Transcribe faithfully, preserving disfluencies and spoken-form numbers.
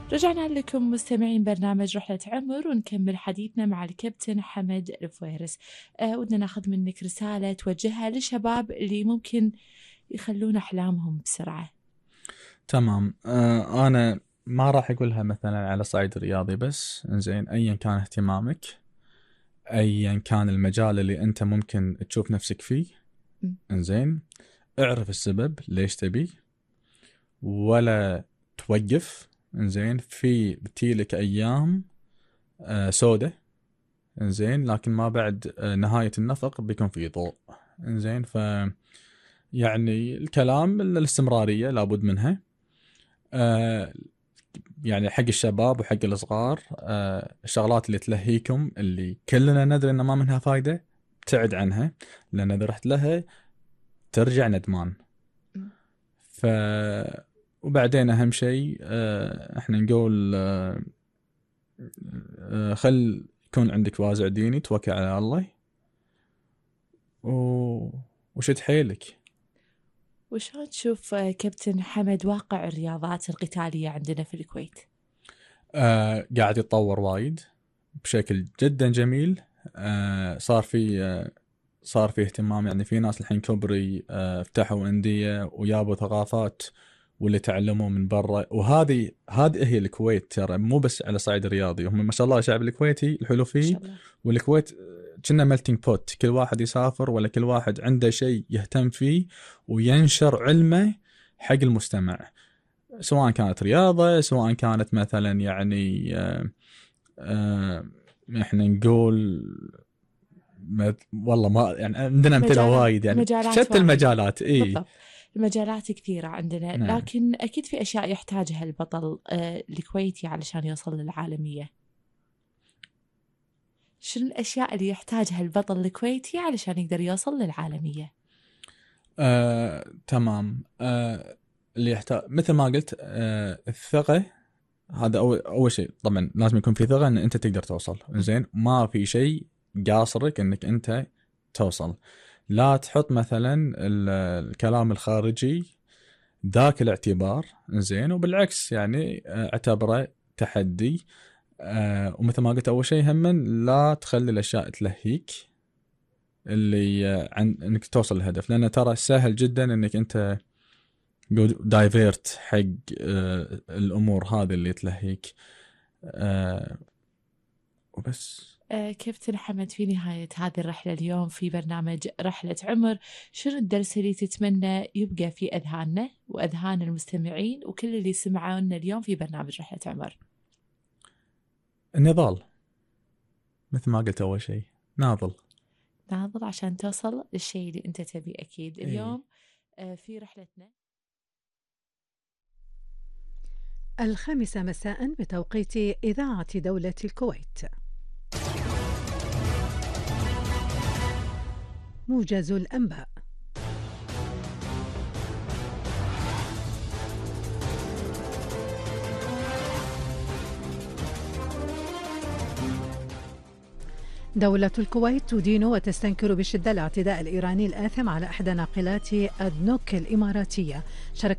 رجعنا لكم مستمعين برنامج رحلة عمر، ونكمل حديثنا مع الكابتن حمد الفويرس. أه ودنا ناخذ منك رسالة توجهها للشباب اللي ممكن يخلون أحلامهم بسرعة. تمام. آه أنا ما راح أقولها مثلا على صعيد رياضي بس، إنزين أيا كان اهتمامك، أيا كان المجال اللي أنت ممكن تشوف نفسك فيه، إنزين اعرف السبب ليش تبي ولا توقف. إنزين في بتيلك أيام آه سودة، إنزين لكن ما بعد آه نهاية النفق بيكون في ضوء. إنزين ف يعني الكلام الاستمرارية لابد منها. آه يعني حق الشباب وحق الصغار، آه الشغلات اللي تلهيكم اللي كلنا ندري ان ما منها فايدة ابتعد عنها، لان اذا رحت لها ترجع ندمان. ف وبعدين اهم شيء آه احنا نقول آه آه خل يكون عندك وازع ديني، توكل على الله و... وشد حيلك. وشلون تشوف كابتن حمد واقع الرياضات القتالية عندنا في الكويت؟ آه قاعد يتطور وايد بشكل جدا جميل. آه صار في آه صار في اهتمام، يعني في ناس الحين كبري آه فتحوا أندية ويابوا ثقافات واللي تعلموا من برا. وهذه هذه هي الكويت، ترى مو بس على صعيد رياضي، هم ما شاء الله الشعب الكويتي الحلو فيه. والكويت كنا ملتينج بوت، كل واحد يسافر ولا كل واحد عنده شيء يهتم فيه وينشر علمه حق المجتمع، سواء كانت رياضة سواء كانت مثلا يعني آه آه احنا نقول والله ما يعني عندنا امثله وايد، يعني شتى المجالات. اي بالضبط، المجالات كثيرة عندنا. نعم. لكن اكيد في اشياء يحتاجها البطل آه الكويتي علشان يوصل للعالمية. شنو الاشياء اللي يحتاجها البطل الكويتي علشان يقدر يوصل للعالمية؟ آه، تمام. آه، اللي يحتاج مثل ما قلت آه، الثقة. هذا أول أول شيء، طبعا لازم يكون في ثقة إن أنت تقدر توصل. زين ما في شيء قاصرك إنك أنت توصل. لا تحط مثلا الكلام الخارجي ذاك الاعتبار، زين وبالعكس يعني اعتبره تحدي. آه، ومثل ما قلت أول شيء هم لا تخلي الأشياء تلهيك اللي عن إنك توصل للهدف، لأن ترى سهل جدا إنك أنت دايفيرت حق آه الأمور هذه اللي تلهيك. آه وبس. آه كابتن حمد، في نهاية هذه الرحلة اليوم في برنامج رحلة عمر، شنو الدرس اللي تتمنى يبقى في أذهاننا وأذهان المستمعين وكل اللي سمعونا اليوم في برنامج رحلة عمر؟ النضال، مثل ما قلت أول شيء، ناضل ناضل عشان توصل للشيء اللي أنت تبي. أكيد اليوم آه في رحلتنا الخامسة مساء بتوقيت إذاعة دولة الكويت، موجز الأنباء. دولة الكويت تدين وتستنكر بشدة الاعتداء الإيراني الآثم على إحدى ناقلات أدنوك الإماراتية. شارك